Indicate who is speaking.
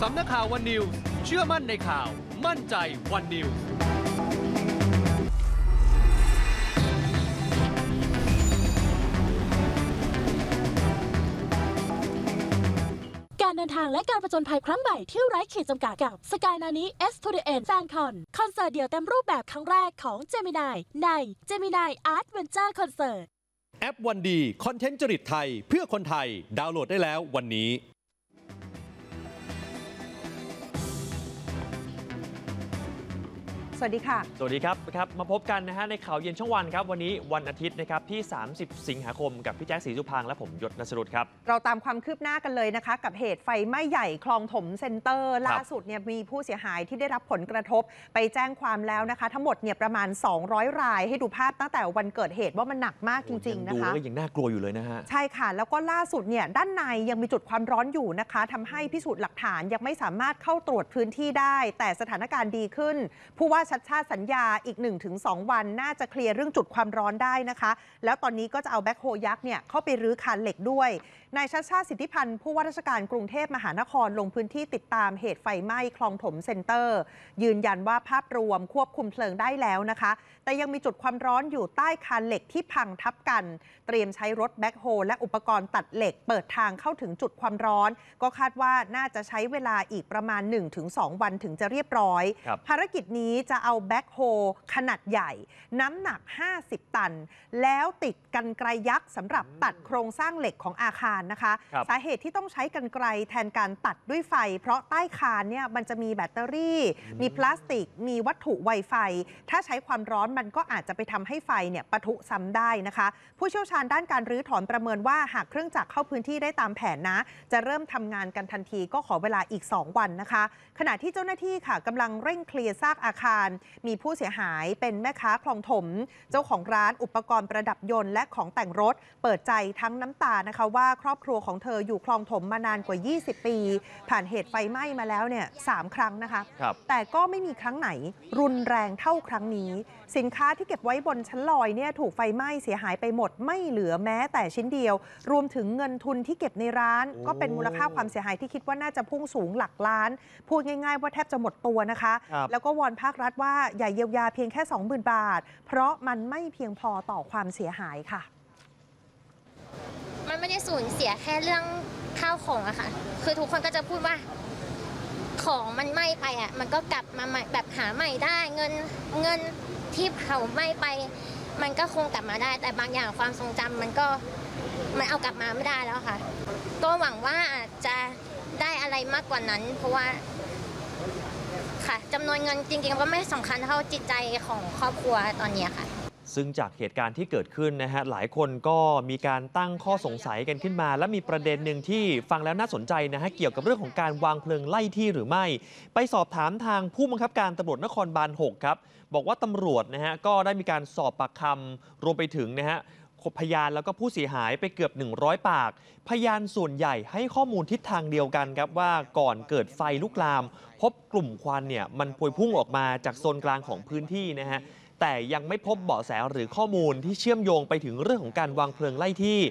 Speaker 1: ำนักข่าววันนิวส์เชื่อมั่นในข่าวมั่นใจวันนิวส์
Speaker 2: การเดินทางและการผจญภัยครั้งใหม่ที่ไร้ขีดจำกัดกับ Sky Nani S to the End Fan Con คอนเสิร์ตเดี่ยวเต็มรูปแบบครั้งแรกของ Gemini ใน Gemini Art Venture Concert
Speaker 3: แอปวันดีคอนเทนต์จริตไทยเพื่อคนไทยดาวน์โหลดได้แล้ววันนี้
Speaker 4: สวัสดีค่ะ
Speaker 5: สวัสดีครับมาพบกันนะฮะในข่าวเย็นช่องวันครับวันนี้วันอาทิตย์นะครับที่30 สิงหาคมกับพี่แจ๊คศรีสุพางค์และผมยศนสรุตครับ
Speaker 4: เราตามความคืบหน้ากันเลยนะคะกับเหตุไฟไหม้ใหญ่คลองถมเซ็นเตอร์ล่าสุดเนี่ยมีผู้เสียหายที่ได้รับผลกระทบไปแจ้งความแล้วนะคะทั้งหมดเนี่ยประมาณ200 รายให้ดูภาพตั้งแต่วันเกิดเหตุว่ามันหนักมากจริงๆนะคะ
Speaker 5: ดูก็ยังน่ากลัวอยู่เลยนะฮะ
Speaker 4: ใช่ค่ะแล้วก็ล่าสุดเนี่ยด้านในยังมีจุดความร้อนอยู่นะคะทำให้พิสูจน์หลักฐานยังไม่สามารถเข้าตรวจพื้นที่ได้แต่สถานการณ์ดีขึ้นผู้ว่าชัดชาติสัญญาอีก 1-2 วันน่าจะเคลียร์เรื่องจุดความร้อนได้นะคะแล้วตอนนี้ก็จะเอาแบ็คโฮยักษ์เนี่ยเข้าไปรื้อคานเหล็กด้วยนายชัดชาติสิทธิพันธ์ผู้ว่าราชการกรุงเทพมหานครลงพื้นที่ติดตามเหตุไฟไหม้คลองถมเซ็นเตอร์ยืนยันว่าภาพรวมควบคุมเพลิงได้แล้วนะคะแต่ยังมีจุดความร้อนอยู่ใต้คานเหล็กที่พังทับกันเตรียมใช้รถแบ็คโฮและอุปกรณ์ตัดเหล็กเปิดทางเข้าถึงจุดความร้อนก็คาดว่าน่าจะใช้เวลาอีกประมาณ 1-2 วันถึงจะเรียบร้อยภารกิจนี้จะเอาแบ็คโฮขนาดใหญ่น้ำหนัก50 ตันแล้วติดกรรไกรยักษ์สำหรับตัดโครงสร้างเหล็กของอาคารนะคะสาเหตุที่ต้องใช้กรรไกรแทนการตัดด้วยไฟเพราะใต้คานเนี่ยมันจะมีแบตเตอรี่มีพลาสติกมีวัตถุไวไฟถ้าใช้ความร้อนมันก็อาจจะไปทำให้ไฟเนี่ยปะทุซ้ำได้นะคะผู้เชี่ยวชาญด้านการรื้อถอนประเมินว่าหากเครื่องจักรเข้าพื้นที่ได้ตามแผนนะจะเริ่มทำงานกันทันทีก็ขอเวลาอีก2 วันนะคะขณะที่เจ้าหน้าที่ค่ะกำลังเร่งเคลียร์ซากอาคารมีผู้เสียหายเป็นแม่ค้าคลองถมเจ้าของร้านอุปกรณ์ประดับยนต์และของแต่งรถเปิดใจทั้งน้ำตานะคะว่าครอบครัวของเธออยู่คลองถมมานานกว่า20 ปีผ่านเหตุไฟไหม้มาแล้วเนี่ย3 ครั้งนะคะแต่ก็ไม่มีครั้งไหนรุนแรงเท่าครั้งนี้สินค้าที่เก็บไว้บนชั้นลอยเนี่ยถูกไฟไหม้เสียหายไปหมดไม่เหลือแม้แต่ชิ้นเดียวรวมถึงเงินทุนที่เก็บในร้านก็เป็นมูลค่าความเสียหายที่คิดว่าน่าจะพุ่งสูงหลักล้านพูดง่ายๆว่าแทบจะหมดตัวนะคะแล้วก็วอนภาครัฐว่าอย่าเยียวยาเพียงแค่ 20,000 บาทเพราะมันไม่เพียงพอต่อความเสียหายค่ะ
Speaker 6: มันไม่ได้สูญเสียแค่เรื่องข้าวของอะค่ะคือทุกคนก็จะพูดว่าของมันไหม้ไปอะมันก็กลับมาใหม่แบบหาใหม่ได้เงินที่เผาไหม้ไปมันก็คงกลับมาได้แต่บางอย่างความทรงจำมันเอากลับมาไม่ได้แล้วค่ะก็หวังว่าจะได้อะไรมากกว่านั้นเพราะว่าค่ะจำนวนเงินจริงๆก็ไม่สำคัญเท่าจิตใจของครอบครัวตอนนี้ค่ะ
Speaker 5: ซึ่งจากเหตุการณ์ที่เกิดขึ้นนะฮะหลายคนก็มีการตั้งข้อสงสัยกันขึ้นมาและมีประเด็นหนึ่งที่ฟังแล้วน่าสนใจนะฮะเกี่ยวกับเรื่องของการวางเพลิงไล่ที่หรือไม่ไปสอบถามทางผู้บังคับการตำรวจนครบาล6ครับบอกว่าตำรวจนะฮะก็ได้มีการสอบปากคำรวมไปถึงนะฮะพยานแล้วก็ผู้เสียหายไปเกือบ100 ปากพยานส่วนใหญ่ให้ข้อมูลทิศทางเดียวกันครับว่าก่อนเกิดไฟลุกลามพบกลุ่มควันเนี่ยมันพวยพุ่งออกมาจากโซนกลางของพื้นที่นะฮะแต่ยังไม่พบเบาะแสหรือข้อมูลที่เชื่อมโยงไปถึงเรื่องของการวางเพลิงไล่ที่